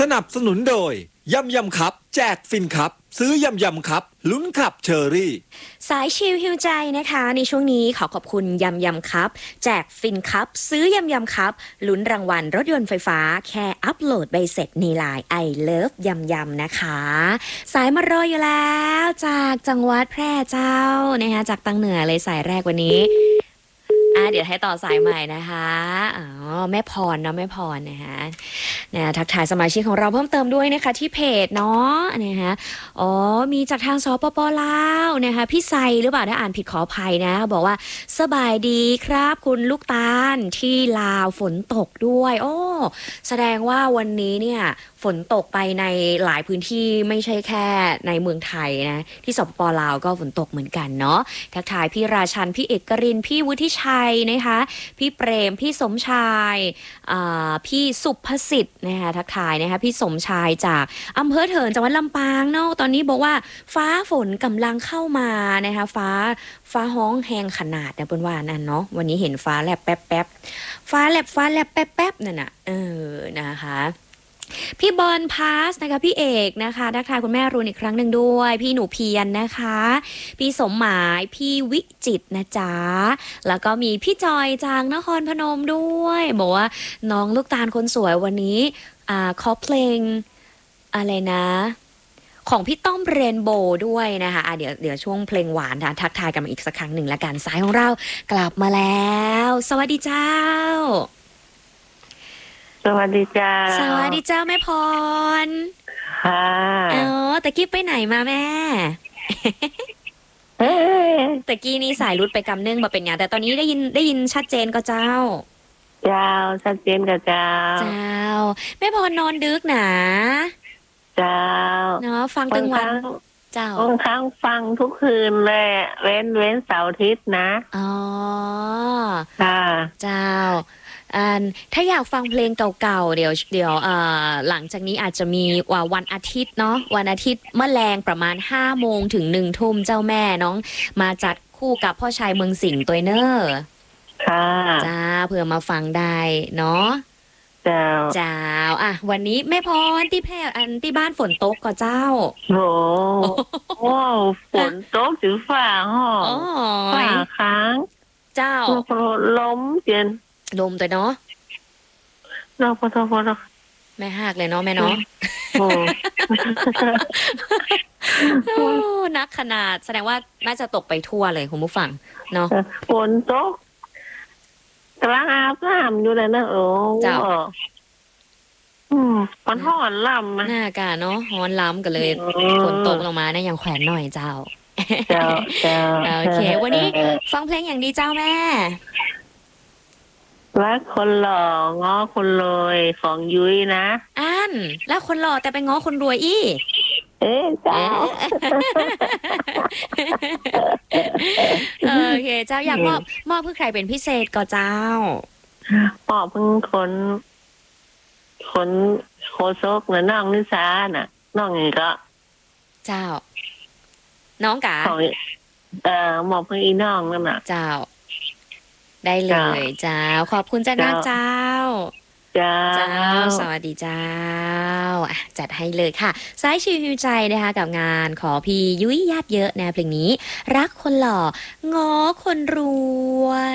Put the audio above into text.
นับสนุนโดยยำยำครับแจกฟินครับซื้อยำยำครับลุ้นขับเชอรี่สายชิลฮิวใจนะคะในช่วงนี้ขอขอบคุณยำยำครับแจกฟินครับซื้อยำยำครับลุ้นรางวัลรถยนต์ไฟฟ้าแค่อัปโหลดใบเสร็จในไลน์ I Love ยำยำนะคะสายมารออยู่แล้วจากจังหวัดแพร่เจ้านะคะจากตังเหนือเลยสายแรกวันนี้เดี๋ยวให้ต่อสายใหม่นะคะอ๋อแม่พรเนาะแม่พรนะคะทักทายสมาชิกของเราเพิ่มเติมด้วยนะคะที่เพจเนาะนะคะอ๋อมีจากทางสปป.ลาวนะคะพี่ไซหรือเปล่าถ้าอ่านผิดขออภัยนะบอกว่าสบายดีครับคุณลูกตาลที่ลาวฝนตกด้วยโอ้แสดงว่าวันนี้เนี่ยฝนตกไปในหลายพื้นที่ไม่ใช่แค่ในเมืองไทยนะที่สปป.ลาวก็ฝนตกเหมือนกันเนาะทักทายพี่ราชันพี่เอกรินพี่วุฒิชัยนะคะพี่เปรมพี่สมชายพี่สุภสิทธิ์นะคะทักทายนะคะพี่สมชายจากอำเภอเถินจังหวัดลำปางเนาะตอนนี้บอกว่าฟ้าฝนกำลังเข้ามานะคะฟ้าห้องแหงขนาดนะเปิ้นว่านั่นเนาะวันนี้เห็นฟ้าแลบแป๊บแป๊บฟ้าแลบแป๊บแป๊บนั่นน่ะนะคะพี่บอลพาสนะคะพี่เอกนะคะทักทายคุณแม่รุนอีกครั้งหนึ่งด้วยพี่หนูเพียรนะคะพี่สมหมายพี่วิจิตรนะจ๊ะแล้วก็มีพี่จอยจากนครพนมด้วยบอกว่าน้องลูกตาลคนสวยวันนี้ขอเพลงอะไรนะของพี่ต้อมเรนโบว์ด้วยนะคะเดี๋ยวช่วงเพลงหวานทักทายกันมาอีกสักครั้งหนึ่งละกันสายของเรากลับมาแล้วสวัสดีเจ้าสวัสดีจ้าสวัสดีเจ้าแม่พรค่ะตะกี้ไปไหนมาแม่ตะกี้นี่สายรุดไปกำเนื่องมาเป็นไงแต่ตอนนี้ได้ยินชัดเจนก็เจ้าชัดเจนกับเจ้าแม่พรนอนดึกหนาเนาะฟังตึงวันเจ้าบางครั้งฟังทุกคืนเลยเว้นเสาร์อาทิตย์นะอ๋อค่ะเจ้าถ้าอยากฟังเพลงเก่าๆเดี๋ยวหลังจากนี้อาจจะมีวันอาทิตย์เนาะวันอาทิตย์เมื่อแรงประมาณ5 โมงถึง1 ทุ่มเจ้าแม่น้องมาจัดคู่กับพ่อชายเมืองสิงห์ตัวเนอร์ค่ะจ้าเพื่อมาฟังได้เนาะเจ้าวันนี้แม่พรที่แพร่ที่บ้านฝนตกก็เจ้าโอ้ฝนตกถึงฝ่าค้างเจ้าล้มเย็นลมตัวเนาะพอแม่หักเลยเนาะแม่เนาะนักขนาดแสดงว่าน่าจะตกไปทั่วเลยคุณผู้ฟังเนาะฝนตกกำลังอาบน้ำอยู่เลยนะเจ้ามันห่อนลำหน้ากาเนาะฮ้อนล้ำกันเลยฝนตกลงมาเนี่ยยังแขวนหน่อยเจ้าโอเควันนี้ฟังเพลงอย่างดีเจ้าแม่รักคนหล่อง้อคนรวยของยุ้ยนะแล้วคนหล่อแต่ไปง้อคนรวยเจ้าโอเคเจ้าอยากมอบเพื่อใครเป็นพิเศษก็เจ้ามอบเพิ่งคนโคซกนะน้องนิสาน่ะน้องนี่ก็เจ้าน้องกะมอบเพิ่งอีน้องนั่นน่ะเจ้าได้เลยเจ้าขอบคุณเจ้านักเจ้าสวัสดีเจ้าจัดให้เลยค่ะสายชิวฮิวใจนะคะกับงานขอพี่ยุ้ยญาติเยอะนะเพลงนี้รักคนหล่อง้อคนรวย